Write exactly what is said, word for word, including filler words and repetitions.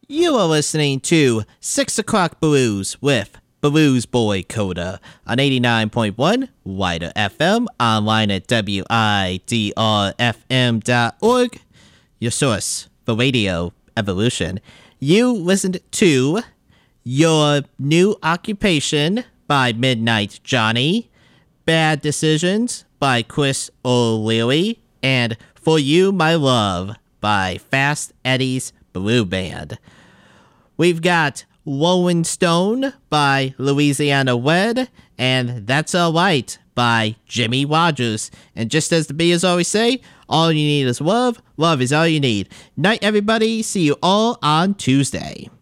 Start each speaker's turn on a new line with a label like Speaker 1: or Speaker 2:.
Speaker 1: You are listening to six O'Clock Blues with Blues Boy Coda on eighty-nine point one Wider F M, online at W I D R F M dot org, your source for radio evolution. You listened to Your New Occupation by Midnight Johnny, Bad Decisions by Chris O'Leary, and For You My Love by Fast Eddie's Blue Band. We've got Rolling Stone by Louisiana Red, and That's Alright by Jimmy Rogers. And just as the Beatles always say, all you need is love. Love is all you need. Night, everybody. See you all on Tuesday.